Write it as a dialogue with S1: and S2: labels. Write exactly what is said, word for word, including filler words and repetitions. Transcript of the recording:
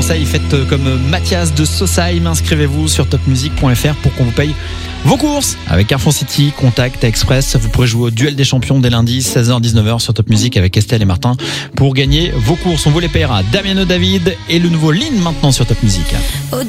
S1: conseils, faites comme Mathias de Sausheim. Inscrivez-vous sur top music point f r pour qu'on vous paye vos courses. Avec Carrefour City, Contact, Express, vous pourrez jouer au duel des champions dès lundi, seize heures dix-neuf heures sur Top Music avec Estelle et Martin pour gagner vos courses. On vous les payera. Damiano David et le nouveau Lynn maintenant sur Top Music.